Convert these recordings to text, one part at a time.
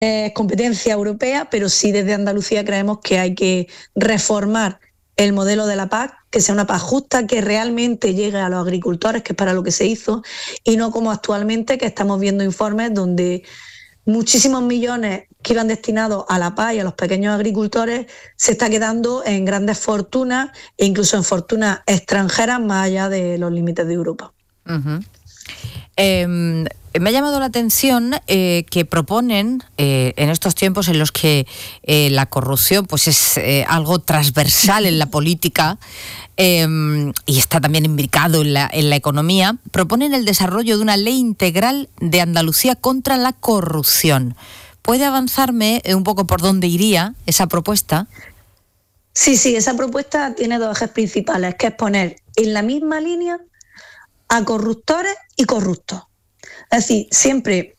competencia europea, pero sí desde Andalucía creemos que hay que reformar el modelo de la PAC, que sea una PAC justa, que realmente llegue a los agricultores, que es para lo que se hizo, y no como actualmente, que estamos viendo informes donde muchísimos millones que iban destinados a la PAC y a los pequeños agricultores se está quedando en grandes fortunas e incluso en fortunas extranjeras más allá de los límites de Europa. Uh-huh. Me ha llamado la atención que proponen en estos tiempos en los que la corrupción pues es algo transversal en la política y está también imbricado en la economía, proponen el desarrollo de una ley integral de Andalucía contra la corrupción. ¿Puede avanzarme un poco por dónde iría esa propuesta? Sí, esa propuesta tiene dos ejes principales, que es poner en la misma línea a corruptores y corruptos. Es decir, siempre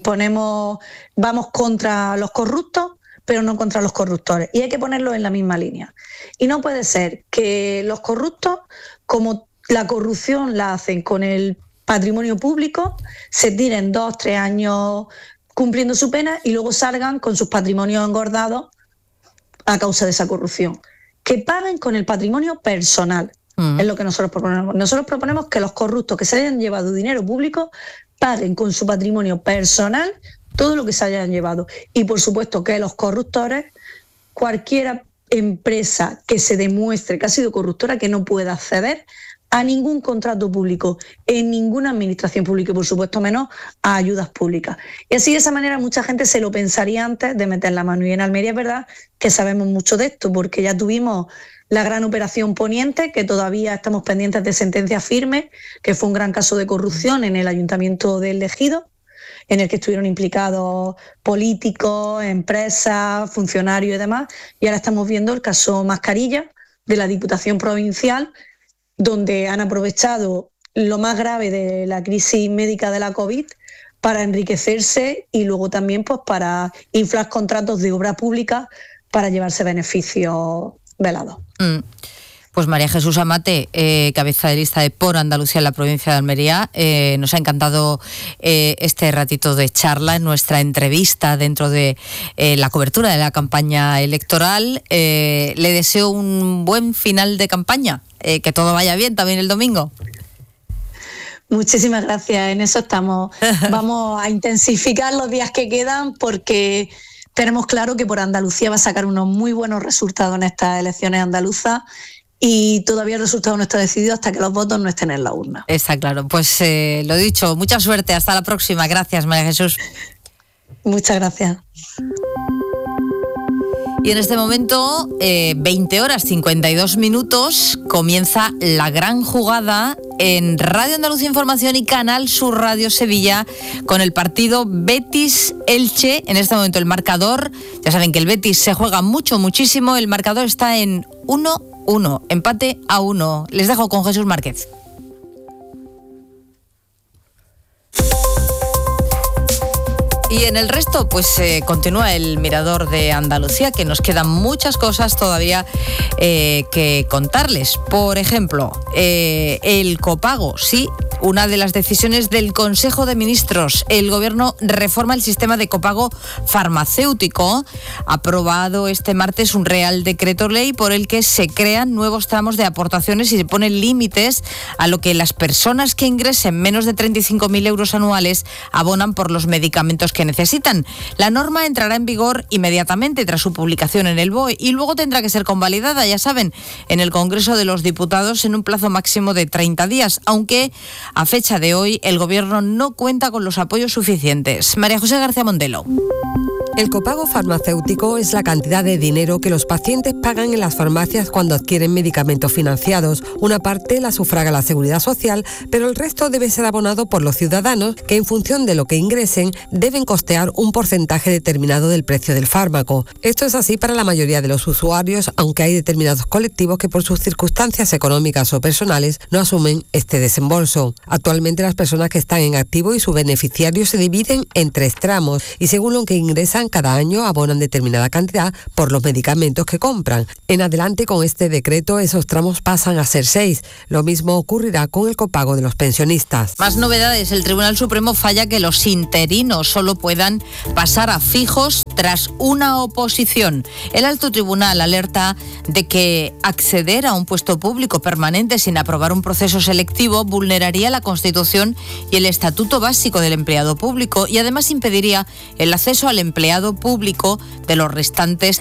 vamos contra los corruptos, pero no contra los corruptores. Y hay que ponerlos en la misma línea. Y no puede ser que los corruptos, como la corrupción la hacen con el patrimonio público, se tiren 2-3 años cumpliendo su pena y luego salgan con sus patrimonios engordados a causa de esa corrupción. Que paguen con el patrimonio personal. Es lo que nosotros proponemos. Nosotros proponemos que los corruptos que se hayan llevado dinero público paguen con su patrimonio personal todo lo que se hayan llevado. Y por supuesto que los corruptores, cualquier empresa que se demuestre que ha sido corruptora, que no pueda acceder a ningún contrato público en ninguna administración pública y por supuesto menos a ayudas públicas. Y así de esa manera mucha gente se lo pensaría antes de meter la mano. Y en Almería es verdad que sabemos mucho de esto porque ya tuvimos la gran operación Poniente, que todavía estamos pendientes de sentencia firme, que fue un gran caso de corrupción en el Ayuntamiento del Ejido, en el que estuvieron implicados políticos, empresas, funcionarios y demás. Y ahora estamos viendo el caso Mascarilla de la Diputación Provincial, donde han aprovechado lo más grave de la crisis médica de la COVID para enriquecerse y luego también pues para inflar contratos de obra pública para llevarse beneficios velados. Pues María Jesús Amate, cabeza de lista de Por Andalucía en la provincia de Almería, nos ha encantado este ratito de charla en nuestra entrevista dentro de la cobertura de la campaña electoral. Le deseo un buen final de campaña, que todo vaya bien también el domingo. Muchísimas gracias, en eso estamos. Vamos a intensificar los días que quedan porque tenemos claro que Por Andalucía va a sacar unos muy buenos resultados en estas elecciones andaluzas y todavía el resultado no está decidido hasta que los votos no estén en la urna. Está claro. Pues lo dicho, mucha suerte. Hasta la próxima. Gracias, María Jesús. Muchas gracias. Y en este momento, 20:52, comienza la gran jugada en Radio Andalucía Información y Canal Sur Radio Sevilla con el partido Betis-Elche. En este momento el marcador, ya saben que el Betis se juega muchísimo, el marcador está en 1-1, empate a 1. Les dejo con Jesús Márquez. Y en el resto, pues continúa el Mirador de Andalucía, que nos quedan muchas cosas todavía que contarles. Por ejemplo, el copago, sí, una de las decisiones del Consejo de Ministros. El Gobierno reforma el sistema de copago farmacéutico. Ha aprobado este martes un Real Decreto Ley por el que se crean nuevos tramos de aportaciones y se ponen límites a lo que las personas que ingresen menos de 35.000 euros anuales abonan por los medicamentos que necesitan. La norma entrará en vigor inmediatamente tras su publicación en el BOE y luego tendrá que ser convalidada, ya saben, en el Congreso de los Diputados en un plazo máximo de 30 días, aunque a fecha de hoy el Gobierno no cuenta con los apoyos suficientes. María José García Montelo. El copago farmacéutico es la cantidad de dinero que los pacientes pagan en las farmacias cuando adquieren medicamentos financiados. Una parte la sufraga la Seguridad Social, pero el resto debe ser abonado por los ciudadanos que en función de lo que ingresen deben costear un porcentaje determinado del precio del fármaco. Esto es así para la mayoría de los usuarios, aunque hay determinados colectivos que por sus circunstancias económicas o personales no asumen este desembolso. Actualmente las personas que están en activo y sus beneficiarios se dividen en 3 tramos y según lo que ingresan trabajan cada año abonan determinada cantidad por los medicamentos que compran. En adelante, con este decreto, esos tramos pasan a ser 6. Lo mismo ocurrirá con el copago de los pensionistas. Más novedades. El Tribunal Supremo falla que los interinos solo puedan pasar a fijos tras una oposición. El alto tribunal alerta de que acceder a un puesto público permanente sin aprobar un proceso selectivo vulneraría la Constitución y el Estatuto Básico del Empleado Público y además impediría el acceso al empleo público de los restantes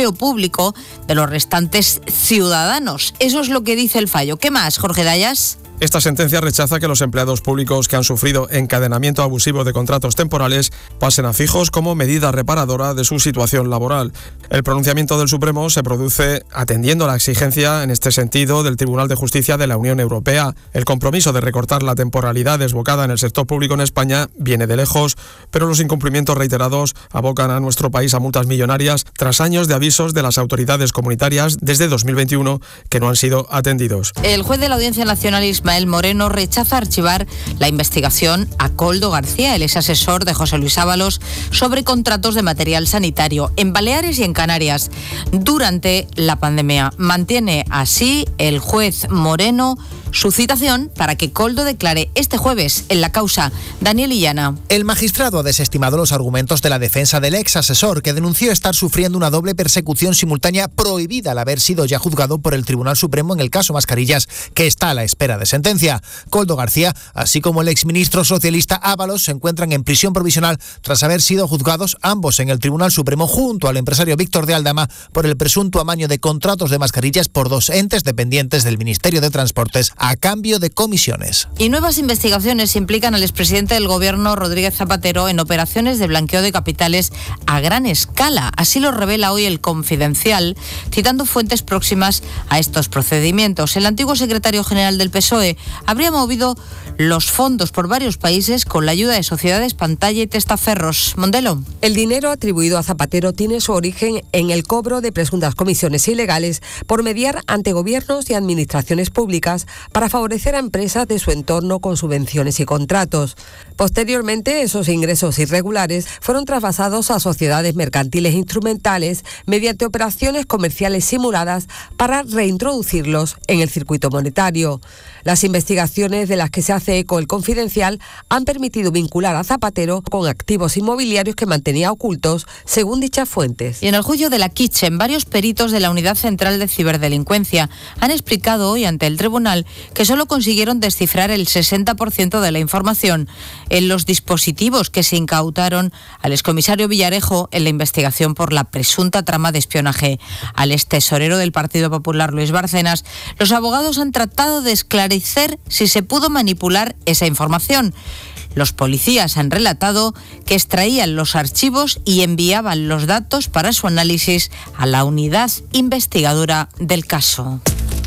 ciudadanos. Eso es lo que dice el fallo. ¿Qué más, Jorge Dayas? Esta sentencia rechaza que los empleados públicos que han sufrido encadenamiento abusivo de contratos temporales pasen a fijos como medida reparadora de su situación laboral. El pronunciamiento del Supremo se produce atendiendo la exigencia en este sentido del Tribunal de Justicia de la Unión Europea. El compromiso de recortar la temporalidad desbocada en el sector público en España viene de lejos, pero los incumplimientos reiterados abocan a nuestro país a multas millonarias tras años de avisos de las autoridades comunitarias desde 2021 que no han sido atendidos. El juez de la Audiencia Nacional, Ismael Moreno, rechaza archivar la investigación a Koldo García, el ex asesor de José Luis Ábalos, sobre contratos de material sanitario en Baleares y en Canarias durante la pandemia. Mantiene así el juez Moreno su citación para que Koldo declare este jueves en la causa. Daniel Illana. El magistrado ha desestimado los argumentos de la defensa del ex asesor, que denunció estar sufriendo una doble persecución simultánea prohibida al haber sido ya juzgado por el Tribunal Supremo en el caso Mascarillas, que está a la espera de sentencia. Koldo García, así como el exministro socialista Ábalos, se encuentran en prisión provisional tras haber sido juzgados ambos en el Tribunal Supremo junto al empresario Víctor de Aldama por el presunto amaño de contratos de mascarillas por dos entes dependientes del Ministerio de Transportes a cambio de comisiones. Y nuevas investigaciones implican al expresidente del Gobierno, Rodríguez Zapatero, en operaciones de blanqueo de capitales a gran escala. Así lo revela hoy El Confidencial, citando fuentes próximas a estos procedimientos. El antiguo secretario general del PSOE habría movido los fondos por varios países con la ayuda de sociedades pantalla y testaferros. Mondelo. El dinero atribuido a Zapatero tiene su origen en el cobro de presuntas comisiones ilegales por mediar ante gobiernos y administraciones públicas para favorecer a empresas de su entorno con subvenciones y contratos. Posteriormente, esos ingresos irregulares fueron trasvasados a sociedades mercantiles instrumentales mediante operaciones comerciales simuladas para reintroducirlos en el circuito monetario. Las investigaciones de las que se hace eco El Confidencial han permitido vincular a Zapatero con activos inmobiliarios que mantenía ocultos, según dichas fuentes. Y en el juicio de la Kitchen, varios peritos de la Unidad Central de Ciberdelincuencia han explicado hoy ante el tribunal que solo consiguieron descifrar el 60% de la información en los dispositivos que se incautaron al excomisario Villarejo en la investigación por la presunta trama de espionaje al extesorero del Partido Popular, Luis Bárcenas. Los abogados han tratado de esclarecer si se pudo manipular esa información. Los policías han relatado que extraían los archivos y enviaban los datos para su análisis a la unidad investigadora del caso.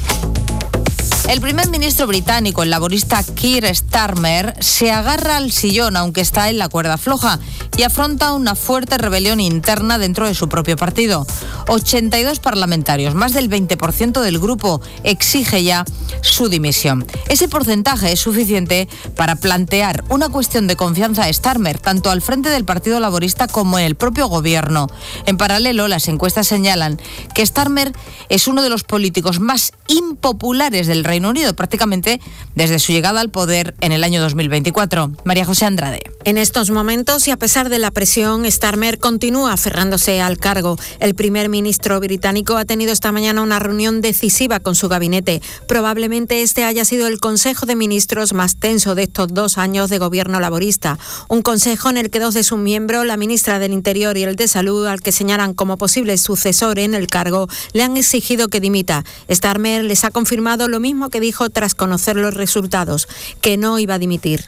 El primer ministro británico, el laborista Keir Starmer, se agarra al sillón, aunque está en la cuerda floja, y afronta una fuerte rebelión interna dentro de su propio partido. 82 parlamentarios, más del 20% del grupo, exige ya su dimisión. Ese porcentaje es suficiente para plantear una cuestión de confianza a Starmer, tanto al frente del Partido Laborista como en el propio gobierno. En paralelo, las encuestas señalan que Starmer es uno de los políticos más impopulares del Reino Unido, prácticamente desde su llegada al poder en el año 2024. María José Andrade. En estos momentos, y a pesar de la presión, Starmer continúa aferrándose al cargo. El primer ministro británico ha tenido esta mañana una reunión decisiva con su gabinete. Probablemente este haya sido el Consejo de Ministros más tenso de estos 2 años de gobierno laborista. Un consejo en el que 2 de sus miembros, la ministra del Interior y el de Salud, al que señalan como posible sucesor en el cargo, le han exigido que dimita. Starmer les ha confirmado lo mismo que dijo tras conocer los resultados, que no iba a dimitir.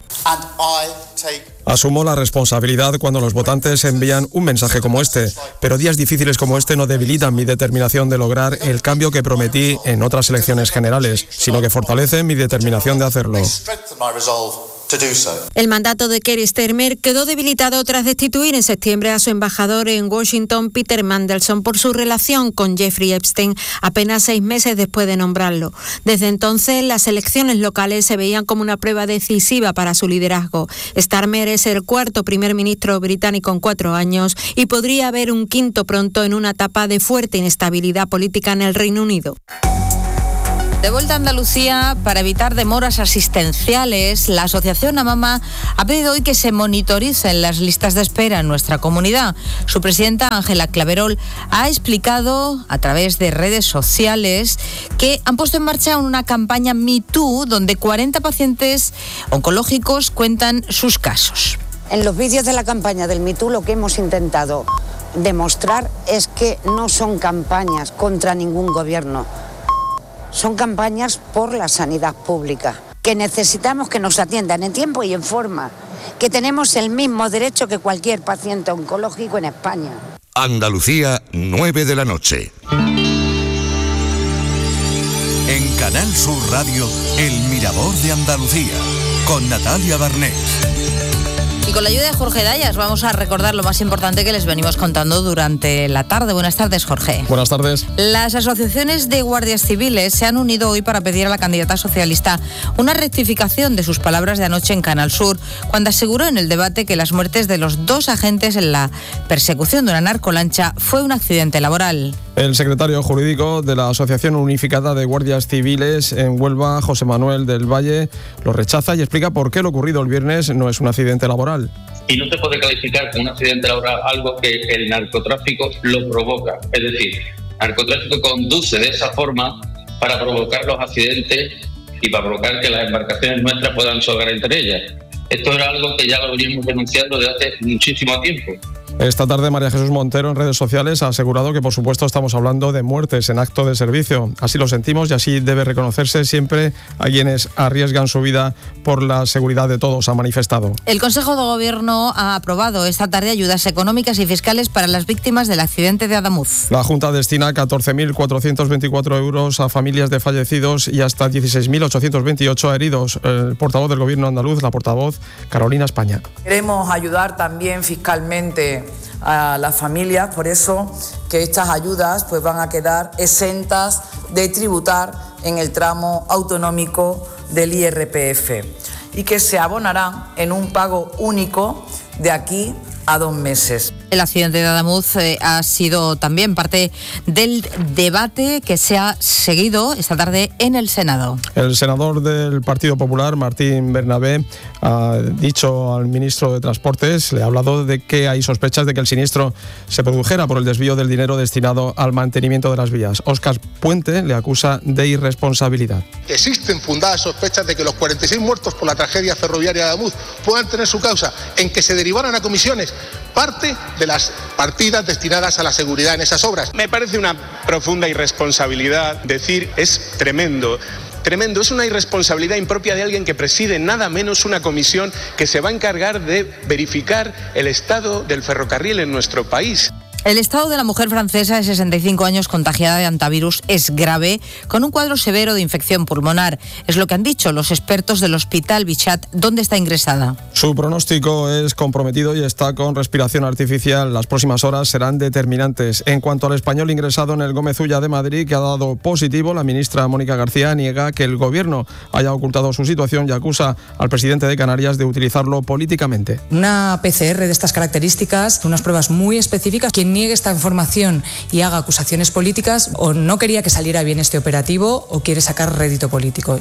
Asumo la responsabilidad cuando los votantes envían un mensaje como este, pero días difíciles como este no debilitan mi determinación de lograr el cambio que prometí en otras elecciones generales, sino que fortalecen mi determinación de hacerlo. El mandato de Keir Starmer quedó debilitado tras destituir en septiembre a su embajador en Washington, Peter Mandelson, por su relación con Jeffrey Epstein, apenas 6 meses después de nombrarlo. Desde entonces, las elecciones locales se veían como una prueba decisiva para su liderazgo. Starmer es el 4º primer ministro británico en 4 años y podría haber un 5º pronto en una etapa de fuerte inestabilidad política en el Reino Unido. De vuelta a Andalucía, para evitar demoras asistenciales, la asociación AMAMA ha pedido hoy que se monitoricen las listas de espera en nuestra comunidad. Su presidenta, Ángela Claverol, ha explicado a través de redes sociales que han puesto en marcha una campaña MeToo donde 40 pacientes oncológicos cuentan sus casos. En los vídeos de la campaña del MeToo lo que hemos intentado demostrar es que no son campañas contra ningún gobierno. Son campañas por la sanidad pública, que necesitamos que nos atiendan en tiempo y en forma, que tenemos el mismo derecho que cualquier paciente oncológico en España. Andalucía, 9 de la noche. En Canal Sur Radio, El Mirador de Andalucía, con Natalia Barnés. Y con la ayuda de Jorge Dayas vamos a recordar lo más importante que les venimos contando durante la tarde. Buenas tardes, Jorge. Buenas tardes. Las asociaciones de guardias civiles se han unido hoy para pedir a la candidata socialista una rectificación de sus palabras de anoche en Canal Sur, cuando aseguró en el debate que las muertes de los 2 agentes en la persecución de una narcolancha fue un accidente laboral. El secretario jurídico de la Asociación Unificada de Guardias Civiles en Huelva, José Manuel del Valle, lo rechaza y explica por qué lo ocurrido el viernes no es un accidente laboral. Y no se puede calificar como un accidente laboral algo que el narcotráfico lo provoca. Es decir, el narcotráfico conduce de esa forma para provocar los accidentes y para provocar que las embarcaciones nuestras puedan chocar entre ellas. Esto era algo que ya lo veníamos denunciando desde hace muchísimo tiempo. Esta tarde María Jesús Montero en redes sociales ha asegurado que por supuesto estamos hablando de muertes en acto de servicio. Así lo sentimos y así debe reconocerse siempre a quienes arriesgan su vida por la seguridad de todos, ha manifestado. El Consejo de Gobierno ha aprobado esta tarde ayudas económicas y fiscales para las víctimas del accidente de Adamuz. La Junta destina 14.424 euros a familias de fallecidos y hasta 16.828 a heridos. El portavoz del Gobierno andaluz, la portavoz Carolina España. Queremos ayudar también fiscalmente a las familias, por eso que estas ayudas pues van a quedar exentas de tributar en el tramo autonómico del IRPF y que se abonarán en un pago único de aquí a 2 meses. El accidente de Adamuz ha sido también parte del debate que se ha seguido esta tarde en el Senado. El senador del Partido Popular, Martín Bernabé, ha dicho al ministro de Transportes, le ha hablado de que hay sospechas de que el siniestro se produjera por el desvío del dinero destinado al mantenimiento de las vías. Óscar Puente le acusa de irresponsabilidad. Existen fundadas sospechas de que los 46 muertos por la tragedia ferroviaria de Adamuz puedan tener su causa en que se derivaran a comisiones parte de las partidas destinadas a la seguridad en esas obras. Me parece una profunda irresponsabilidad decir es tremendo. Tremendo, es una irresponsabilidad impropia de alguien que preside nada menos una comisión que se va a encargar de verificar el estado del ferrocarril en nuestro país. El estado de la mujer francesa de 65 años contagiada de hantavirus es grave, con un cuadro severo de infección pulmonar. Es lo que han dicho los expertos del Hospital Bichat, donde está ingresada. Su pronóstico es comprometido y está con respiración artificial. Las próximas horas serán determinantes. En cuanto al español ingresado en el Gómez Ulla de Madrid, que ha dado positivo, la ministra Mónica García niega que el gobierno haya ocultado su situación y acusa al presidente de Canarias de utilizarlo políticamente. Una PCR de estas características, unas pruebas muy específicas. Quien niegue esta información y haga acusaciones políticas o no quería que saliera bien este operativo o quiere sacar rédito político.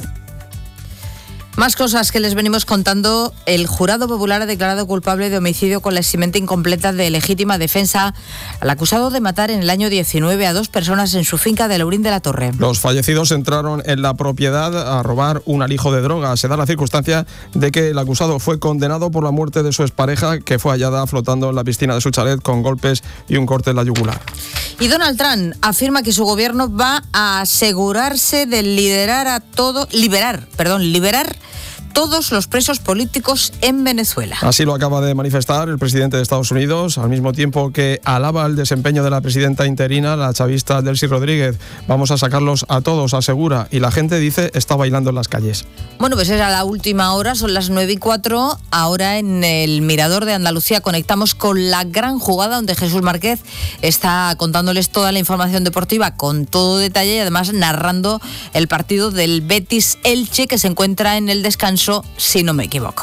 Más cosas que les venimos contando. El jurado popular ha declarado culpable de homicidio con la eximenta incompleta de legítima defensa al acusado de matar en el año 19 a 2 personas en su finca de Laurín de la Torre. Los fallecidos entraron en la propiedad a robar un alijo de droga. Se da la circunstancia de que el acusado fue condenado por la muerte de su expareja, que fue hallada flotando en la piscina de su chalet con golpes y un corte en la yugular. Y Donald Trump afirma que su gobierno va a asegurarse de liberar todos los presos políticos en Venezuela. Así lo acaba de manifestar el presidente de Estados Unidos, al mismo tiempo que alaba el desempeño de la presidenta interina, la chavista Delcy Rodríguez. Vamos a sacarlos a todos, asegura, y la gente dice está bailando en las calles. Bueno, pues era la última hora, son las 9:04. Ahora en el Mirador de Andalucía conectamos con la gran jugada donde Jesús Márquez está contándoles toda la información deportiva con todo detalle y además narrando el partido del Betis-Elche que se encuentra en el descanso, si no me equivoco.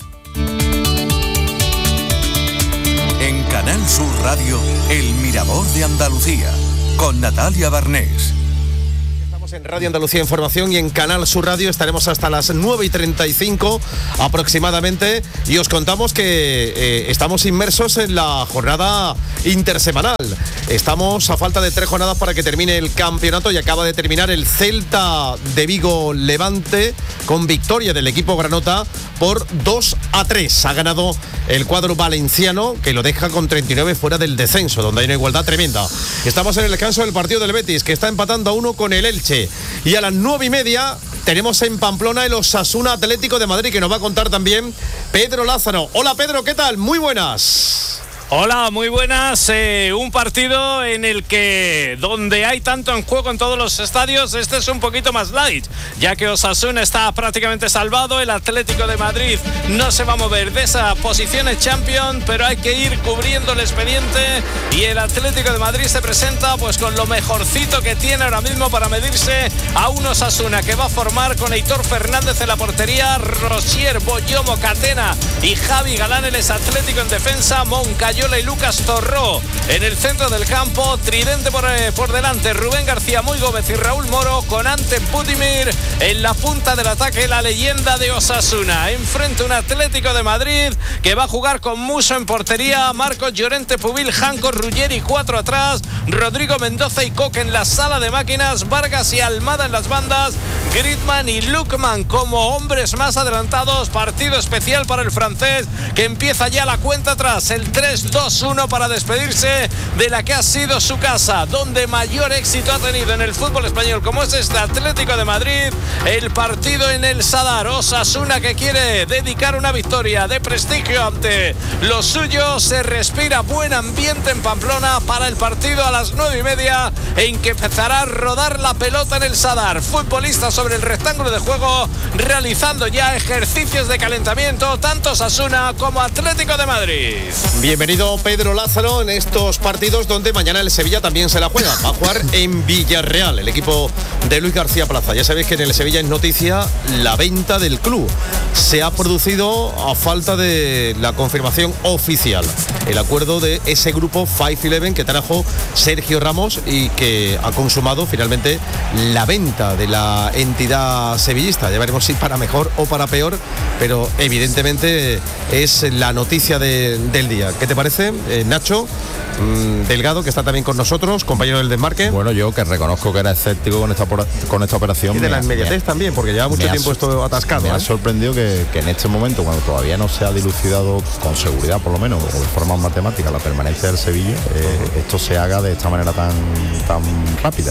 En Canal Sur Radio, El Mirador de Andalucía, con Natalia Barnés. En Radio Andalucía Información y en Canal Sur Radio estaremos hasta las 9:35 aproximadamente y os contamos que estamos inmersos en la jornada intersemanal. Estamos a falta de 3 jornadas para que termine el campeonato y acaba de terminar el Celta de Vigo Levante con victoria del equipo granota por 2-3. Ha ganado el cuadro valenciano que lo deja con 39 fuera del descenso, donde hay una igualdad tremenda. Estamos en el descanso del partido del Betis, que está empatando a 1 con el Elche. Y a las 9:30 tenemos en Pamplona el Osasuna Atlético de Madrid, que nos va a contar también Pedro Lázaro. Hola Pedro, ¿qué tal? Muy buenas. Hola, muy buenas. Un partido en el que, donde hay tanto en juego en todos los estadios, este es un poquito más light, ya que Osasuna está prácticamente salvado. El Atlético de Madrid no se va a mover de esa posición de Champions, pero hay que ir cubriendo el expediente y el Atlético de Madrid se presenta pues con lo mejorcito que tiene ahora mismo para medirse a un Osasuna que va a formar con Heitor Fernández en la portería, Rosier, Boyomo, Catena y Javi Galán. El Atlético en defensa, Moncayola y Lucas Torró en el centro del campo, tridente por delante, Rubén García Muy Gómez y Raúl Moro, con Ante Budimir en la punta del ataque, la leyenda de Osasuna. Enfrente un Atlético de Madrid que va a jugar con Muso en portería, Marcos Llorente, Pubil, Janco, Ruggeri, 4 atrás, Rodrigo Mendoza y Coque en la sala de máquinas, Vargas y Almada en las bandas, Griezmann y Lukman como hombres más adelantados. Partido especial para el francés que empieza ya la cuenta atrás, el 3-2-1 para despedirse de la que ha sido su casa, donde mayor éxito ha tenido en el fútbol español como es este Atlético de Madrid. El partido en el Sadar, Osasuna que quiere dedicar una victoria de prestigio ante los suyos. Se respira buen ambiente en Pamplona para el partido a las 9:30 en que empezará a rodar la pelota en el Sadar. Futbolistas sobre el rectángulo de juego realizando ya ejercicios de calentamiento, tanto Osasuna como Atlético de Madrid. Bienvenido Pedro Lázaro en estos partidos donde mañana el Sevilla también se la juega. Va a jugar en Villarreal, el equipo de Luis García Plaza. Ya sabéis que en el Sevilla es noticia la venta del club. Se ha producido a falta de la confirmación oficial el acuerdo de ese grupo 5-11 que trajo Sergio Ramos y que ha consumado finalmente la venta de la entidad sevillista. Ya veremos si para mejor o para peor, pero evidentemente es la noticia del día. ¿Qué te parece, Nacho Delgado, que está también con nosotros, compañero del Desmarque? Bueno, yo que reconozco que era escéptico con esta operación. Y de la inmediatez también, porque lleva mucho tiempo esto atascado. Me ha sorprendido que en este momento, cuando todavía no se ha dilucidado con seguridad, por lo menos, o de forma matemática, la permanencia del Sevilla, esto se haga de esta manera tan rápida.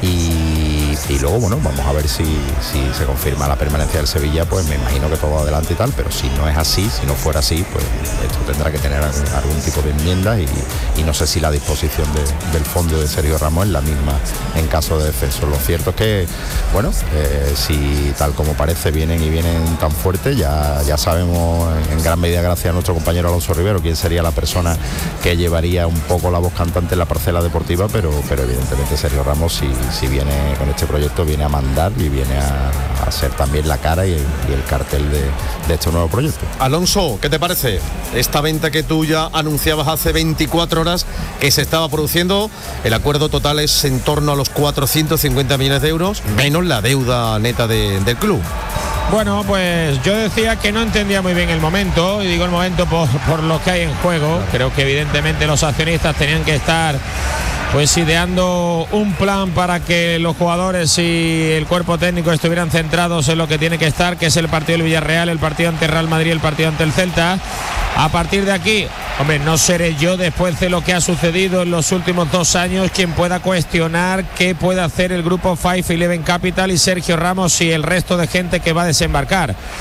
Y luego, bueno, vamos a ver si se confirma la permanencia del Sevilla, pues me imagino que todo adelante y tal, pero si no es así, si no fuera así, pues esto tendrá que tener algún tipo de enmienda y no sé si la disposición del fondo de Sergio Ramos es la misma en caso de descenso. Lo cierto es que, bueno, si tal como parece vienen tan fuerte, ya sabemos en gran medida gracias a nuestro compañero Alonso Rivero quién sería la persona que llevaría un poco la voz cantante en la parcela deportiva, pero evidentemente Sergio Ramos si viene con este proyecto, viene a mandar y viene a ser también la cara y el cartel de este nuevo proyecto. Alonso, ¿qué te parece esta venta que tú ya anunciabas hace 24 horas que se estaba produciendo? El acuerdo total es en torno a los 450 millones de euros, menos la deuda neta del club. Bueno, pues yo decía que no entendía muy bien el momento, y digo el momento por lo que hay en juego. Creo que evidentemente los accionistas tenían que estar pues ideando un plan para que los jugadores y el cuerpo técnico estuvieran centrados en lo que tiene que estar, que es el partido del Villarreal, el partido ante Real Madrid, el partido ante el Celta. A partir de aquí, hombre, no seré yo, después de lo que ha sucedido en los últimos 2 años, quien pueda cuestionar qué puede hacer el grupo 5-11 Capital y Sergio Ramos y el resto de gente que va a desembarcar.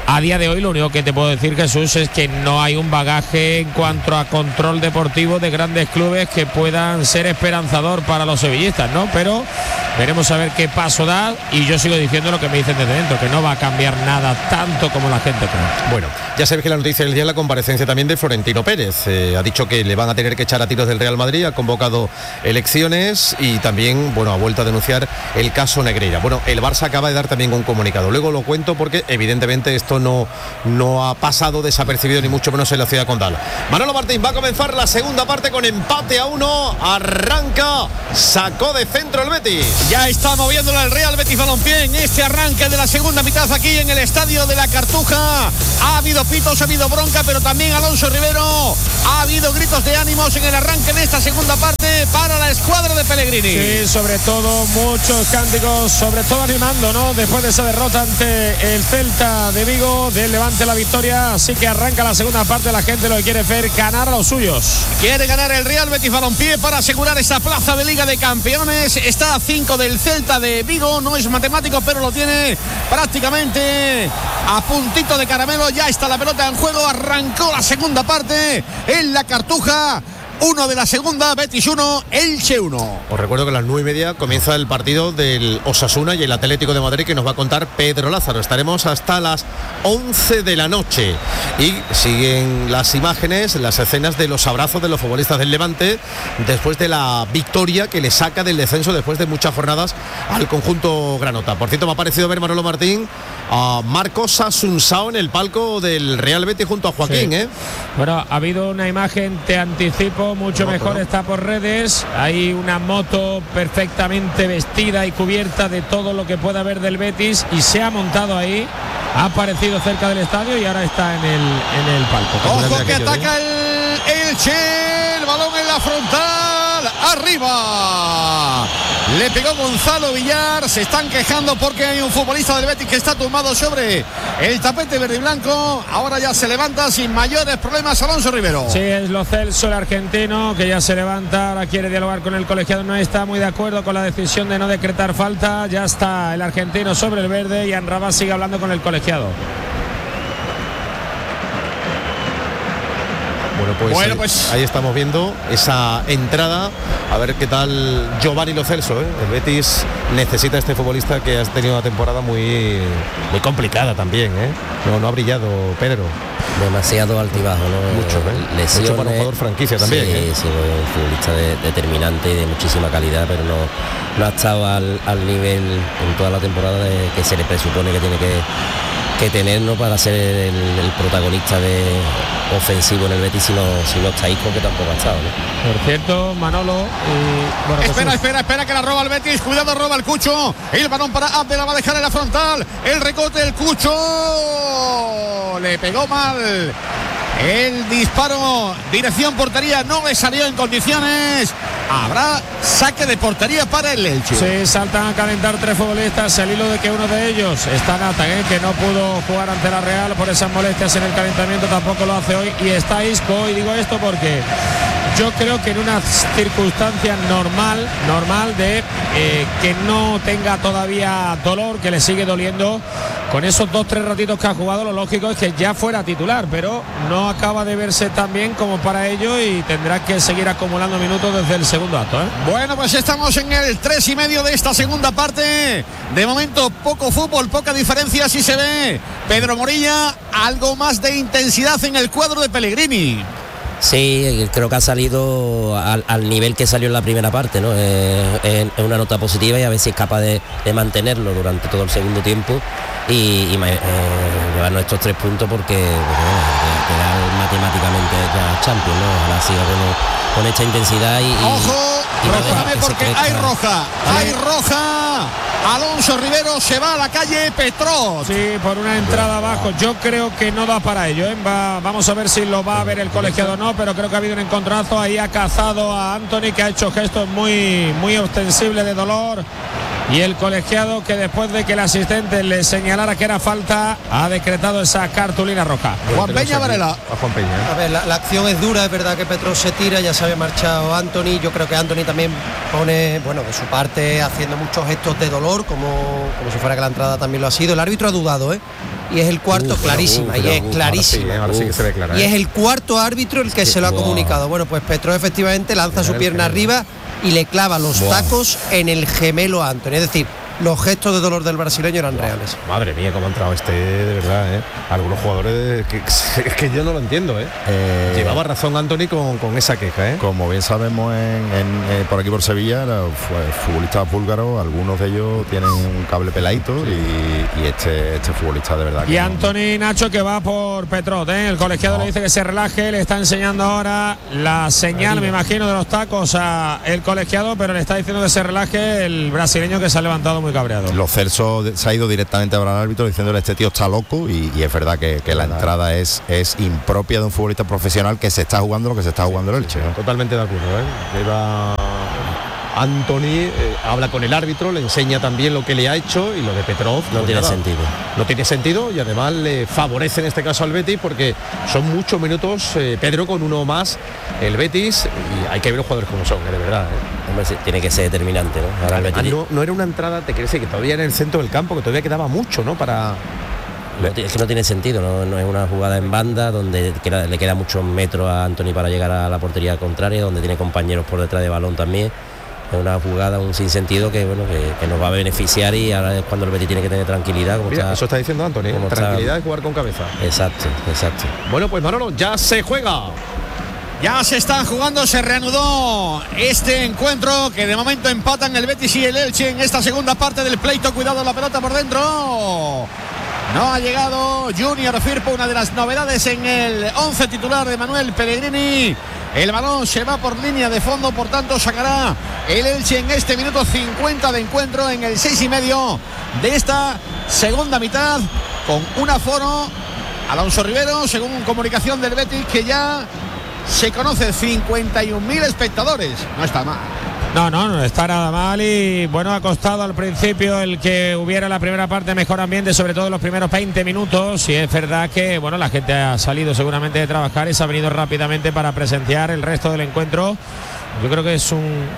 A día de hoy lo único que te puedo decir, Jesús, es que no hay un bagaje en cuanto a control deportivo de grandes clubes que puedan ser esperanzador para los sevillistas, ¿no? Pero veremos a ver qué paso da, y yo sigo diciendo lo que me dicen desde dentro, que no va a cambiar nada tanto como la gente cree. Bueno, ya sabes que la noticia del día es la comparecencia también de Florentino Pérez. Ha dicho que le van a tener que echar a tiros del Real Madrid, ha convocado elecciones y también, bueno, ha vuelto a denunciar el caso Negreira. Bueno, el Barça acaba de dar también un comunicado. Luego lo cuento porque evidentemente esto no ha pasado desapercibido, ni mucho menos en la ciudad condal. Manolo Martín, va a comenzar la segunda parte con empate a 1. Arranca, sacó de centro el Betis. Ya está moviéndolo el Real Betis Balompié en este arranque de la segunda mitad aquí en el estadio de la Cartuja. Ha habido pitos, ha habido bronca, pero también Alonso Rivero, ha habido gritos de ánimos en el arranque de esta segunda parte para la escuadra de Pellegrini. Sí, sobre todo muchos cánticos, sobre todo animando, ¿no? Después de esa derrota ante el Celta de Vigo, del Levante la victoria, así que arranca la segunda parte. La gente lo que quiere ver, ganar a los suyos. Quiere ganar el Real Betis Balompié para asegurar esa plaza de Liga de Campeones. Está a 5 del Celta de Vigo, no es matemático, pero lo tiene prácticamente a puntito de caramelo. Ya está la pelota en juego, arrancó la segunda parte en la Cartuja. 1 de la segunda, Betis 1, Elche 1. Os recuerdo que a las 9:30 comienza el partido del Osasuna y el Atlético de Madrid, que nos va a contar Pedro Lázaro. Estaremos hasta las 11 de la noche y siguen las imágenes, las escenas de los abrazos de los futbolistas del Levante después de la victoria que le saca del descenso después de muchas jornadas al conjunto granota. Por cierto, me ha parecido ver, Manolo Martín, a Marcos Asunsao en el palco del Real Betis junto a Joaquín, sí. Bueno, ha habido una imagen, te anticipo, mucho mejor, está por redes. Hay una moto perfectamente vestida y cubierta de todo lo que pueda haber del Betis y se ha montado ahí, ha aparecido cerca del estadio y ahora está en el palco. Ojo que ataca el Elche, el balón en la frontal, arriba. Le pegó Gonzalo Villar, se están quejando porque hay un futbolista del Betis que está tumbado sobre el tapete verde y blanco. Ahora ya se levanta sin mayores problemas Alonso Rivero. Sí, es Lo Celso, el argentino, que ya se levanta, ahora quiere dialogar con el colegiado, no está muy de acuerdo con la decisión de no decretar falta. Ya está el argentino sobre el verde y Anrabás sigue hablando con el colegiado. Bueno, pues ahí estamos viendo esa entrada. A ver qué tal Giovanni Lo Celso, ¿eh? El Betis necesita a este futbolista que ha tenido una temporada muy complicada también, ¿eh? No ha brillado, Pedro. Demasiado altibajo, ¿no? Mucho para un jugador franquicia también. Sí, un futbolista determinante y de muchísima calidad, pero no ha estado al nivel en toda la temporada que se le presupone que tiene que tener, ¿no? Para ser el protagonista ofensivo en el Betis, si no está Isco, que tampoco ha estado, ¿no? Por cierto, Manolo, espera que la roba el Betis, cuidado, roba el Cucho, el balón para Abde, la va a dejar en la frontal, el recote, el Cucho le pegó mal el disparo, dirección portería, no le salió en condiciones. Habrá saque de portería para el Elche. Sí, saltan a calentar tres futbolistas al hilo de que uno de ellos está Nathan, que no pudo jugar ante la Real por esas molestias en el calentamiento, tampoco lo hace hoy, y está Isco. Y digo esto porque yo creo que en una circunstancia normal de que no tenga todavía dolor, que le sigue doliendo, con esos 2-3 ratitos que ha jugado, lo lógico es que ya fuera titular, pero no acaba de verse tan bien como para ello y tendrá que seguir acumulando minutos desde el segundo acto, ¿eh? Bueno, pues estamos en el 3:30 de esta segunda parte. De momento poco fútbol, poca diferencia, así se ve. Pedro Morilla, algo más de intensidad en el cuadro de Pellegrini. Sí, creo que ha salido al nivel que salió en la primera parte, ¿no? Es una nota positiva y a ver si es capaz de mantenerlo durante todo el segundo tiempo y llevarnos estos 3 puntos porque quedar matemáticamente ya Champions, ¿no? Ojalá siga con esta intensidad y ¡ojo! Porque hay roja. Alonso Rivero se va a la calle Petró. Sí, por una entrada abajo. Yo creo que no da para ello, ¿eh? Vamos a ver si lo va a ver el colegiado o no, pero creo que ha habido un encontronazo. Ahí ha cazado a Anthony, que ha hecho gestos muy ostensibles de dolor. Y el colegiado, que después de que el asistente le señalara que era falta, ha decretado esa cartulina roja. Juan Peña Varela. A ver, la acción es dura, es verdad que Petro se tira, ya se había marchado Anthony. Yo creo que Anthony también pone, de su parte, haciendo muchos gestos de dolor, como si fuera que la entrada también lo ha sido. El árbitro ha dudado, y es el cuarto, clarísima, y es clarísima. Ahora sí que se ve clara. Y es el cuarto árbitro el que se lo ha comunicado. Bueno, pues Petrov efectivamente lanza su pierna arriba y le clava los tacos en el gemelo a Antony. Es decir, los gestos de dolor del brasileño eran reales. Madre mía, cómo ha entrado de verdad, Algunos jugadores es que yo no lo entiendo, Llevaba razón Antony con esa queja, Como bien sabemos por aquí por Sevilla, los futbolistas búlgaros, algunos de ellos tienen un cable peladito y este futbolista de verdad. Y Antony, Nacho, que va por Petrov, El colegiado le dice que se relaje, le está enseñando ahora la señal, me imagino, de los tacos a el colegiado, pero le está diciendo que se relaje el brasileño, que se ha levantado muy cabreado. Los Celso se ha ido directamente a hablar al árbitro diciéndole: este tío está loco, y es verdad que la entrada es impropia de un futbolista profesional que se está jugando lo que se está jugando el Elche. Totalmente de acuerdo, Lleva Antony, habla con el árbitro, le enseña también lo que le ha hecho, y lo de Petrov no tiene sentido. No tiene sentido, y además le favorece en este caso al Betis, porque son muchos minutos, Pedro, con uno más el Betis, y hay que ver los jugadores como son, de verdad. Hombre, sí, tiene que ser determinante, ¿no? Ahora el Betis... no era una entrada, te quiere decir que todavía en el centro del campo, que todavía quedaba mucho, para... Es que no tiene sentido, no es una jugada en banda donde le queda muchos metros a Antony para llegar a la portería contraria, donde tiene compañeros por detrás de balón también. Es una jugada, un sinsentido que nos va a beneficiar, y ahora es cuando el Betis tiene que tener tranquilidad. Eso está diciendo Antony, tranquilidad y jugar con cabeza. Exacto. Bueno, pues Manolo, ya se juega. Ya se está jugando, se reanudó este encuentro, que de momento empatan el Betis y el Elche en esta segunda parte del pleito. Cuidado, la pelota por dentro. No ha llegado Junior Firpo, una de las novedades en el 11 titular de Manuel Pellegrini. El balón se va por línea de fondo, por tanto sacará el Elche en este minuto 50 de encuentro, en el 6,5 de esta segunda mitad, con un aforo, Alonso Rivero, según comunicación del Betis, que ya se conoce 51.000 espectadores. No está mal. No está nada mal, y bueno, ha costado al principio el que hubiera la primera parte mejor ambiente, sobre todo en los primeros 20 minutos, y es verdad que bueno, la gente ha salido seguramente de trabajar y se ha venido rápidamente para presenciar el resto del encuentro. Yo creo que es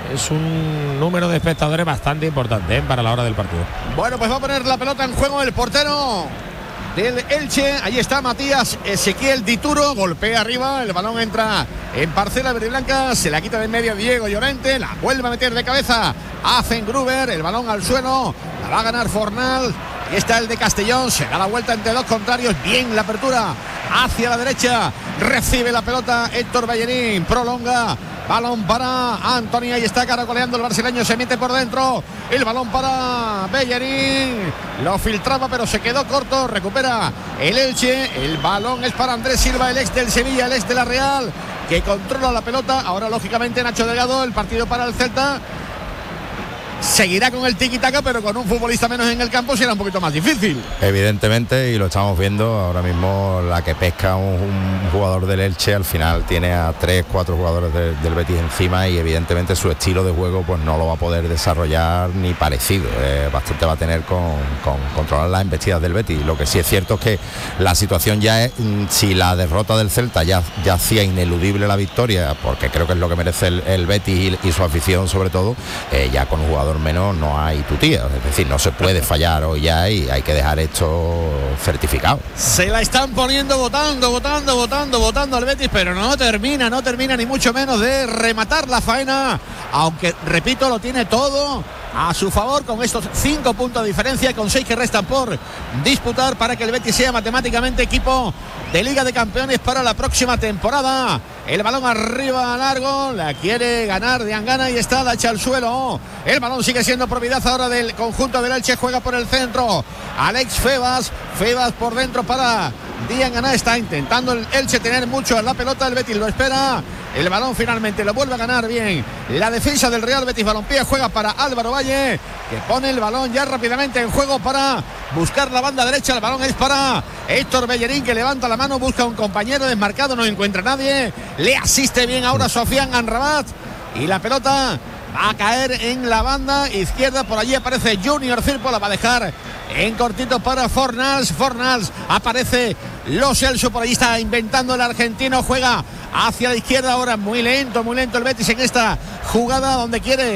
un número de espectadores bastante importante para la hora del partido. Bueno, pues va a poner la pelota en juego el portero del Elche. Ahí está Matías Ezequiel Dituro, golpea arriba, el balón entra en parcela verde y blanca, se la quita de en medio Diego Llorente, la vuelve a meter de cabeza Hacen Gruber, el balón al suelo, la va a ganar Fornal. Ahí está el de Castellón, se da la vuelta entre dos contrarios, bien la apertura hacia la derecha, recibe la pelota Héctor Bellerín, prolonga, balón para Antony, ahí está caracoleando el brasileño, se mete por dentro, el balón para Bellerín, lo filtraba pero se quedó corto, recupera el Elche, el balón es para Andrés Silva, el ex del Sevilla, el ex de la Real, que controla la pelota. Ahora lógicamente Nacho Delgado, el partido para el Celta seguirá con el tiki-taka, pero con un futbolista menos en el campo será un poquito más difícil. Evidentemente, y lo estamos viendo ahora mismo, la que pesca un jugador del Elche al final tiene a 3-4 jugadores del Betis encima, y evidentemente su estilo de juego pues no lo va a poder desarrollar ni parecido. Bastante va a tener con controlar las embestidas del Betis. Lo que sí es cierto es que la situación ya es, si la derrota del Celta ya hacía ineludible la victoria, porque creo que es lo que merece el Betis y su afición sobre todo, ya con un jugador menos no hay tutía, es decir, no se puede fallar hoy ya, y hay que dejar esto certificado. Se la están poniendo votando al Betis, pero no termina ni mucho menos de rematar la faena, aunque repito, lo tiene todo a su favor con estos 5 puntos de diferencia, con 6 que restan por disputar para que el Betis sea matemáticamente equipo de Liga de Campeones para la próxima temporada. El balón arriba largo, la quiere ganar Diangana y está, la echa al suelo. El balón sigue siendo propiedad ahora del conjunto del Elche, juega por el centro Alex Febas por dentro para Diangana, está intentando el Elche tener mucho en la pelota, el Betis lo espera, el balón finalmente lo vuelve a ganar bien la defensa del Real Betis Balompié, juega para Álvaro Valle, que pone el balón ya rápidamente en juego para buscar la banda derecha, el balón es para Héctor Bellerín, que levanta la mano, busca un compañero desmarcado, no encuentra a nadie, le asiste bien ahora Sofian Amrabat, y la pelota va a caer en la banda izquierda, por allí aparece Junior Firpo, la va a dejar en cortito para Fornals, aparece Lo Celso, por allí está inventando el argentino, juega hacia la izquierda ahora, muy lento el Betis en esta jugada donde quiere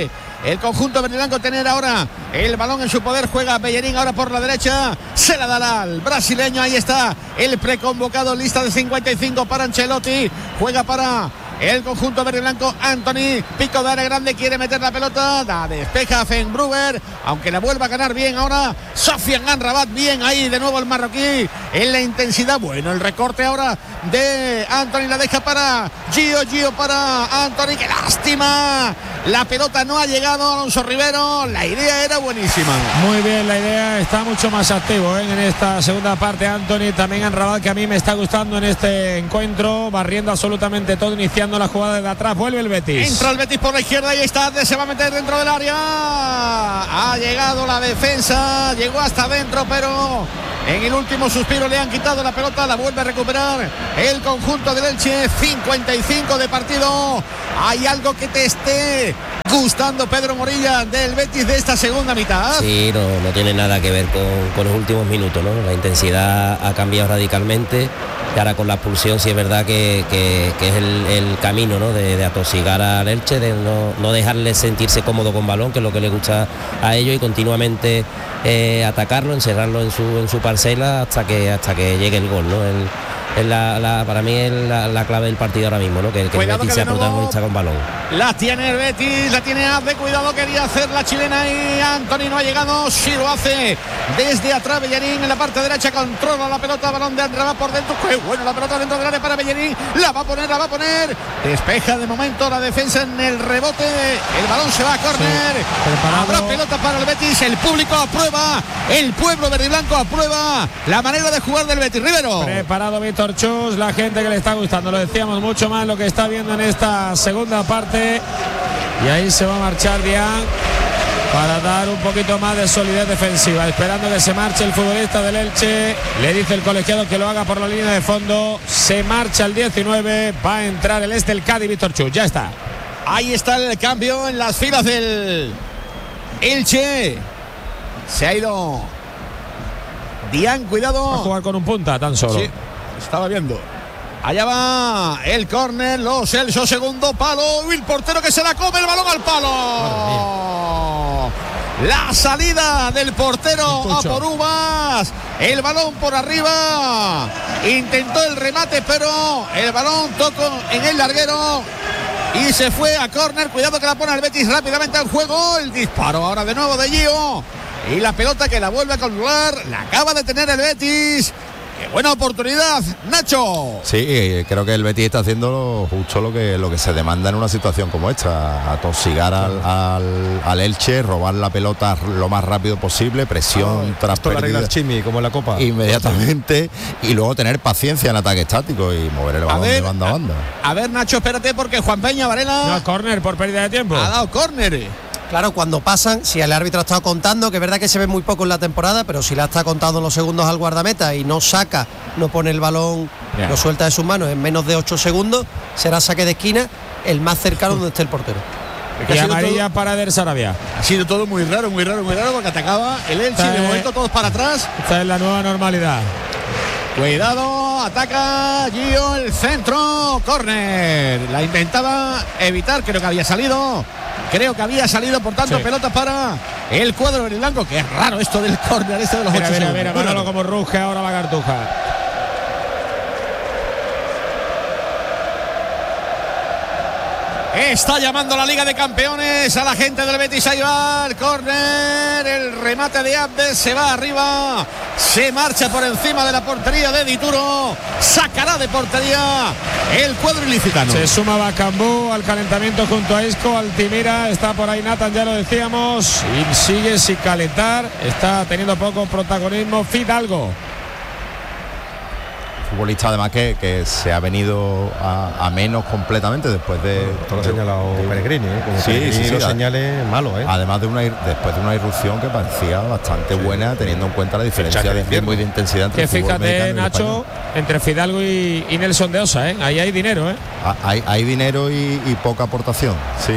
el conjunto verde y blanco tener ahora el balón en su poder. Juega Bellerín ahora por la derecha, se la dará al brasileño. Ahí está el preconvocado, lista de 55 para Ancelotti. Juega para el conjunto verde y blanco, Anthony, pico de área grande, quiere meter la pelota, la despeja Fenbruber, aunque la vuelva a ganar bien ahora Sofian Amrabat. Bien ahí de nuevo el marroquí en la intensidad. Bueno, el recorte ahora de Anthony, la deja para Gio para Anthony. ¡Qué lástima! La pelota no ha llegado a Alonso Rivero. La idea era buenísima. Muy bien, la idea, está mucho más activo en esta segunda parte Anthony. También Amrabat, que a mí me está gustando en este encuentro, barriendo absolutamente todo, iniciando la jugada de atrás. Vuelve el Betis. Entra el Betis por la izquierda y está, se va a meter dentro del área. Ha llegado la defensa, llegó hasta adentro, pero en el último suspiro le han quitado la pelota. La vuelve a recuperar el conjunto del Elche. 55 de partido. ¿Hay algo que te esté gustando, Pedro Morilla, del Betis de esta segunda mitad? Sí, no tiene nada que ver con los últimos minutos, ¿no? La intensidad ha cambiado radicalmente. Y ahora con la expulsión sí es verdad que es el camino, ¿no? de atosigar al Elche, de no dejarle sentirse cómodo con balón, que es lo que le gusta a ellos, y continuamente atacarlo, encerrarlo en su parcela hasta que llegue el gol, ¿no? Para mí es la clave del partido ahora mismo, ¿no? Que el Betis sea protagonista con balón. La tiene el Betis, la tiene Azde, cuidado, quería hacer la chilena y Anthony no ha llegado, sí lo hace desde atrás. Bellerín en la parte derecha controla la pelota, balón de Amrabat por dentro. Qué bueno, la pelota dentro del área para Bellerín, la va a poner, despeja de momento la defensa en el rebote, el balón se va a córner. Habrá pelota para el Betis, el público aprueba, el pueblo verde y blanco aprueba la manera de jugar del Betis. Rivero. Preparado Víctor Chus, la gente que le está gustando, lo decíamos, mucho más lo que está viendo en esta segunda parte, y ahí se va a marchar Dian para dar un poquito más de solidez defensiva, esperando que se marche el futbolista del Elche. Le dice el colegiado que lo haga por la línea de fondo, se marcha el 19, va a entrar el del Cádiz, Víctor Chus, ya está. Ahí está el cambio en las filas del Elche, se ha ido Dian, cuidado. Va a jugar con un punta tan solo. Sí. Estaba viendo. Allá va el córner, Lo Celso, segundo palo, el portero que se la come, el balón al palo. La salida del portero a por Uvas, el balón por arriba, intentó el remate, pero el balón tocó en el larguero y se fue a córner. Cuidado que la pone el Betis rápidamente al juego, el disparo ahora de nuevo de Gio y la pelota que la vuelve a controlar, la acaba de tener el Betis. ¡Qué buena oportunidad, Nacho! Sí, creo que el Betis está haciendo justo lo que se demanda en una situación como esta, atosigar al Elche, robar la pelota lo más rápido posible, presión tras pérdida, Chimi, como en la Copa, inmediatamente, y luego tener paciencia en ataque estático y mover el balón de banda a banda. A ver, Nacho, espérate, porque Juan Peña Varela... No, córner por pérdida de tiempo. Ha dado córner. Claro, cuando pasan, si el árbitro ha estado contando, que es verdad que se ve muy poco en la temporada, pero si la está contando los segundos al guardameta y no saca, no pone el balón, lo suelta de sus manos en menos de 8 segundos, será saque de esquina el más cercano donde esté el portero. Y amarilla para Eder Sarabia. Ha sido todo muy raro, porque atacaba el Elche y de momento todos para atrás. Esta es la nueva normalidad. Cuidado, ataca Gio, el centro, córner. La intentaba evitar, creo que había salido, por tanto, sí. Pelota para el cuadro verde y blanco. Que es raro esto del córner, de los 8 segundos. Mira, Manolo como ruge ahora la Cartuja. Está llamando la Liga de Campeones a la gente del Betis. Ahí va el córner, el remate de Abdes, se va arriba, se marcha por encima de la portería de Dituro, sacará de portería el cuadro ilicitano. Se suma Bacambú al calentamiento junto a Isco, Altimira, está por ahí Nathan, ya lo decíamos, y sigue sin calentar, está teniendo poco protagonismo Fidalgo. Futbolista además que se ha venido a menos completamente después de... Esto lo ha señalado Pellegrini, sí, los señales malos, Además después de una irrupción que parecía bastante buena, teniendo en cuenta la diferencia de ritmo y de intensidad entre el fútbol mexicano y el Nacho, entre Fidalgo y Nelson de Osa, ahí hay dinero, Hay dinero y poca aportación, sí.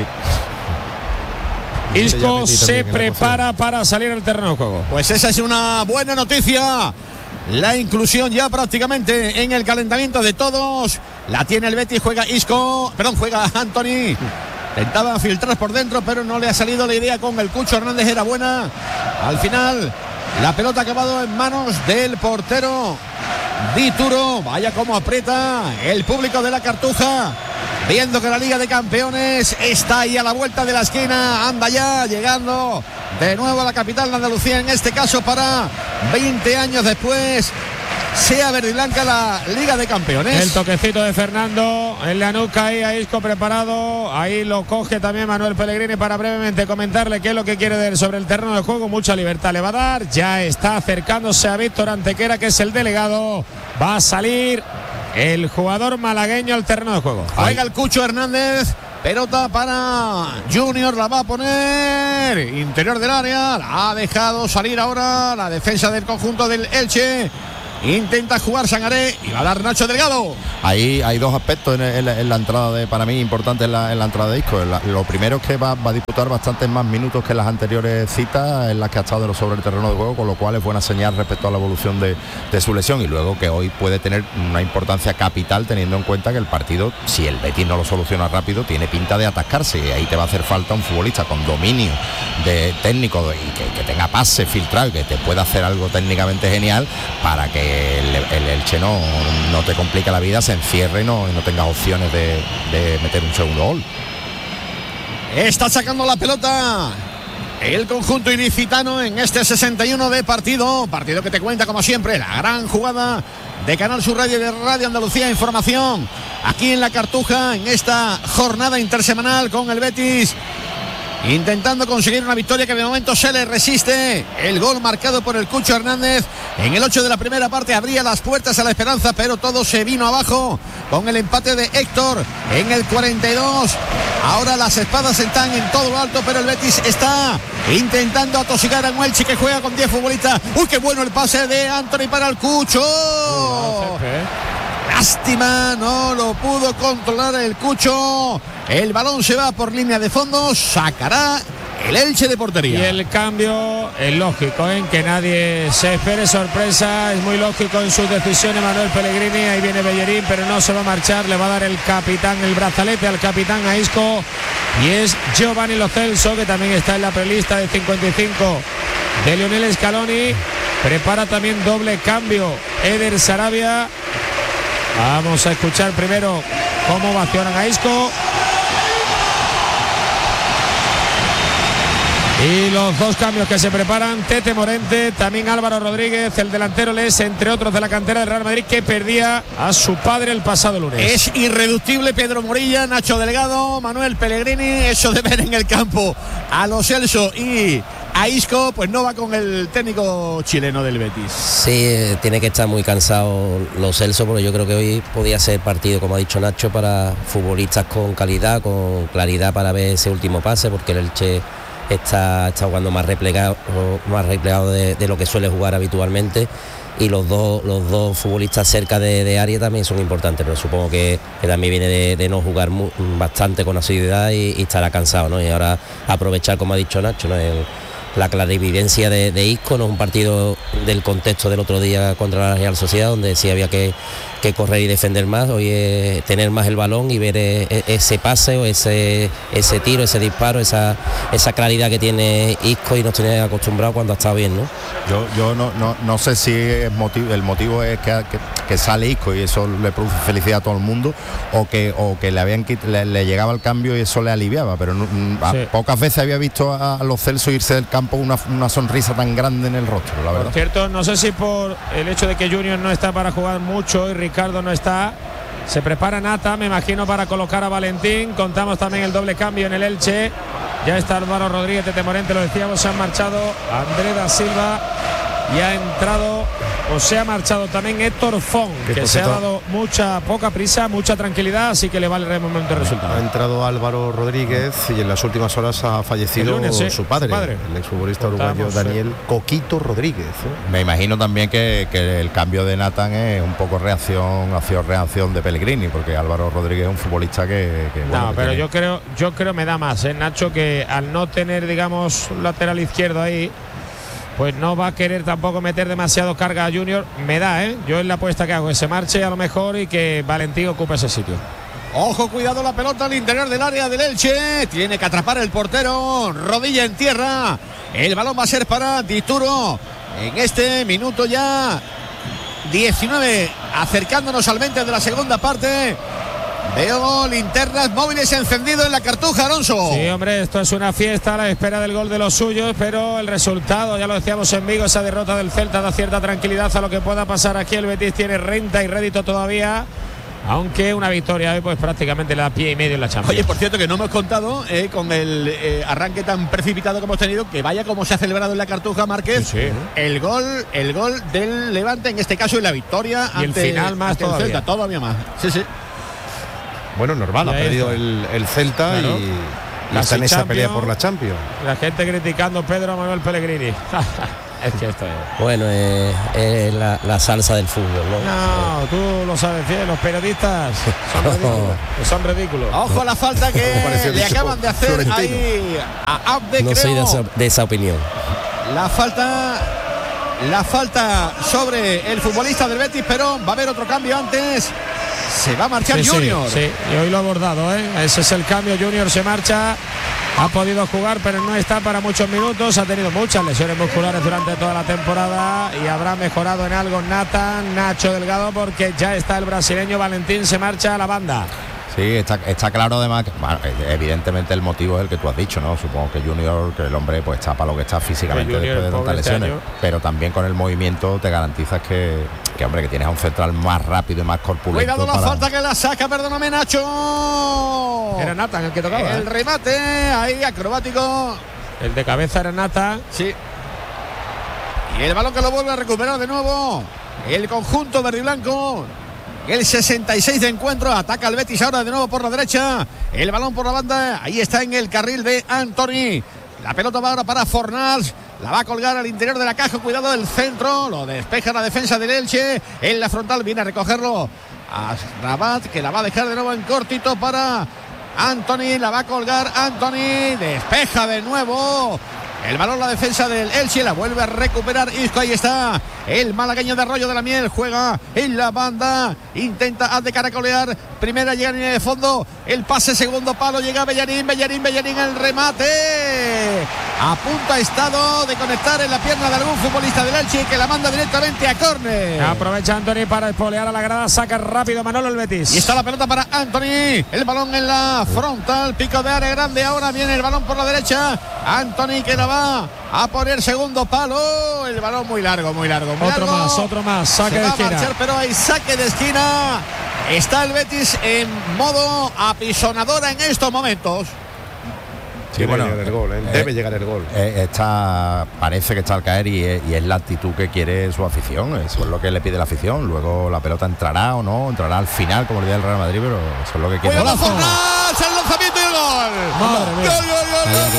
Isco se prepara para salir al terreno de juego. Pues esa es una buena noticia. La inclusión ya prácticamente en el calentamiento de todos. La tiene el Betis, juega Anthony. Intentaba filtrar por dentro, pero no le ha salido la idea con el Cucho Hernández, era buena. Al final, la pelota ha acabado en manos del portero Dituro. Vaya como aprieta el público de la Cartuja, viendo que la Liga de Campeones está ahí a la vuelta de la esquina. Anda ya, llegando de nuevo a la capital de Andalucía, en este caso para 20 años después. Sea verde y blanca la Liga de Campeones. El toquecito de Fernando en la nuca, ahí a Isco preparado. Ahí lo coge también Manuel Pellegrini para brevemente comentarle qué es lo que quiere ver sobre el terreno de juego. Mucha libertad le va a dar. Ya está acercándose a Víctor Antequera, que es el delegado. Va a salir el jugador malagueño al terreno de juego. Juega el Cucho Hernández. Pelota para Junior, la va a poner interior del área. La ha dejado salir ahora la defensa del conjunto del Elche. Intenta jugar Sangaré y va a dar Nacho Delgado. Ahí hay dos aspectos en la entrada para mí importantes en la entrada de Isco. Lo primero es que va a disputar bastantes más minutos que las anteriores citas en las que ha estado sobre el terreno de juego, con lo cual es buena señal respecto a la evolución de su lesión, y luego que hoy puede tener una importancia capital, teniendo en cuenta que el partido, si el Betis no lo soluciona rápido, tiene pinta de atascarse, y ahí te va a hacer falta un futbolista con dominio de técnico y que tenga pase filtrado y que te pueda hacer algo técnicamente genial para que el Elche no te complica la vida, se encierre y no tenga opciones de meter un segundo gol. Está sacando la pelota el conjunto ilicitano en este 61 de partido que te cuenta como siempre la gran jugada de Canal Sur Radio y de Radio Andalucía Información aquí en la Cartuja, en esta jornada intersemanal con el Betis intentando conseguir una victoria que de momento se le resiste. El gol marcado por el Cucho Hernández en el 8 de la primera parte abría las puertas a la esperanza, pero todo se vino abajo con el empate de Héctor en el 42. Ahora las espadas están en todo lo alto, pero el Betis está intentando atosigar a un Elche que juega con 10 futbolistas. ¡Uy, qué bueno el pase de Anthony para el Cucho! Lástima, no lo pudo controlar el Cucho. El balón se va por línea de fondo, sacará el Elche de portería. Y el cambio es lógico, en que nadie se espere sorpresa, es muy lógico en sus decisiones Manuel Pellegrini. Ahí viene Bellerín, pero no se va a marchar, le va a dar el capitán, el brazalete al capitán a Isco, y es Giovanni Lo Celso, que también está en la prelista de 55 de Lionel Scaloni. Prepara también doble cambio Eder Sarabia. Vamos a escuchar primero cómo vacionan a Isco. Y los dos cambios que se preparan, Tete Morente, también Álvaro Rodríguez, el delantero Les, entre otros de la cantera del Real Madrid, que perdía a su padre el pasado lunes. Es irreductible Pedro Morilla, Nacho Delgado, Manuel Pellegrini. Eso de ver en el campo a Lo Celso y a Isco, pues no va con el técnico chileno del Betis. Sí, tiene que estar muy cansado Lo Celso, porque yo creo que hoy podía ser partido, como ha dicho Nacho, para futbolistas con calidad, con claridad para ver ese último pase, porque el Elche está jugando más replegado de lo que suele jugar habitualmente, y los dos futbolistas cerca de área también son importantes, pero supongo que también viene de no jugar bastante con asiduidad y estará cansado, ¿no? Y ahora aprovechar, como ha dicho Nacho, ¿no? La clarividencia de Isco, no es un partido del contexto del otro día contra la Real Sociedad, donde sí había que correr y defender más. Hoy es tener más el balón y ver ese pase o ese tiro, ese disparo, esa claridad que tiene Isco, y nos tiene acostumbrado cuando ha estado bien, ¿no? Yo no sé si el motivo es que sale Isco y eso le produce felicidad a todo el mundo, o que le llegaba el cambio y eso le aliviaba, pero pocas veces había visto a Lo Celso irse del campo una sonrisa tan grande en el rostro, la verdad. Por cierto, no sé si por el hecho de que Junior no está para jugar mucho y Ricardo no está, se prepara Nata, me imagino, para colocar a Valentín. Contamos también el doble cambio en el Elche. Ya está Álvaro Rodríguez, Tete Morente, lo decíamos, se han marchado André da Silva y ha entrado, o se ha marchado también Héctor Font, que se ha dado poca prisa, mucha tranquilidad, así que le vale el momento de resultado. Ha entrado Álvaro Rodríguez y en las últimas horas ha fallecido su padre, el exfutbolista uruguayo Daniel Coquito Rodríguez. Me imagino también que el cambio de Nathan es un poco reacción de Pellegrini, porque Álvaro Rodríguez es un futbolista que no, pero yo creo me da más, Nacho, que al no tener, digamos, un lateral izquierdo ahí, pues no va a querer tampoco meter demasiado carga a Junior. Me da, yo en la apuesta que hago, que se marche a lo mejor y que Valentín ocupe ese sitio. Ojo, cuidado, la pelota al interior del área del Elche. Tiene que atrapar el portero. Rodilla en tierra. El balón va a ser para Dituro. En este minuto ya 19, acercándonos al 20 de la segunda parte. Veo linternas móviles encendido en la Cartuja, Alonso. Sí, hombre, esto es una fiesta a la espera del gol de los suyos, pero el resultado, ya lo decíamos en Vigo, esa derrota del Celta da cierta tranquilidad a lo que pueda pasar aquí. El Betis tiene renta y rédito todavía, aunque una victoria hoy pues prácticamente le da pie y medio en la Champions. Oye, por cierto, que no hemos contado con el arranque tan precipitado que hemos tenido, que vaya como se ha celebrado en la Cartuja, Márquez, sí. el gol del Levante, en este caso, y la victoria y ante el final más todavía. El Celta, todavía más. Sí, sí. Bueno, normal, ha perdido el Celta, claro. y está en esa pelea por la Champions. La gente criticando a Pedro Manuel Pellegrini. Es que esto es... Bueno, es la salsa del fútbol, ¿no? No, tú lo sabes bien, los periodistas son ridículos. Ojo a la falta que le acaban de hacer Florentino. Ahí a Abde, no creo. Soy de esa opinión. La falta sobre el futbolista del Betis, pero va a haber otro cambio antes. Se va a marchar Junior. Sí, y hoy lo ha abordado, ese es el cambio. Junior se marcha, ha podido jugar, pero no está para muchos minutos. Ha tenido muchas lesiones musculares durante toda la temporada y habrá mejorado en algo Nacho Delgado, porque ya está el brasileño. Valentín se marcha a la banda. Sí, está claro, además, bueno, evidentemente el motivo es el que tú has dicho, ¿no? Supongo que Junior, que el hombre pues está para lo que está físicamente después de tantas lesiones, pero también con el movimiento te garantizas que hombre, que tienes a un central más rápido y más corpulento. Cuidado la falta que la saca, perdóname, Nacho. Era Nathan el que tocaba. El remate, ahí acrobático. El de cabeza era Nathan. Sí. Y el balón que lo vuelve a recuperar de nuevo el conjunto verde y blanco. El 66 de encuentro, ataca el Betis ahora de nuevo por la derecha, el balón por la banda, ahí está en el carril de Antony, la pelota va ahora para Fornals, la va a colgar al interior de la caja, cuidado del centro, lo despeja la defensa del Elche, en la frontal viene a recogerlo a Rabat, que la va a dejar de nuevo en cortito para Antony, la va a colgar Antony, despeja de nuevo. El balón, la defensa del Elche, la vuelve a recuperar Isco, ahí está el malagueño de Arroyo de la Miel, juega en la banda, intenta de caracolear, primera llega en el fondo, el pase, segundo palo, llega Bellarín, el remate, a punto ha estado de conectar en la pierna de algún futbolista del Elche, que la manda directamente a córner. Aprovecha Antony para espolear a la grada, saca rápido Manolo el Betis. Y está la pelota para Antony, el balón en la frontal, pico de área grande, ahora viene el balón por la derecha, Antony que la va a poner segundo palo, el balón muy largo. Otro más, saque de esquina. Marchar, pero hay saque de esquina. Está el Betis en modo apisonadora en estos momentos. Sí, debe llegar el gol, debe llegar el gol. Parece que está al caer y es la actitud que quiere su afición, eso es lo que le pide la afición. Luego la pelota entrará o no, entrará al final como el día del Real Madrid, pero eso es lo que quiere. ¡El lanzamiento y el gol! Madre mía. ¡Gol!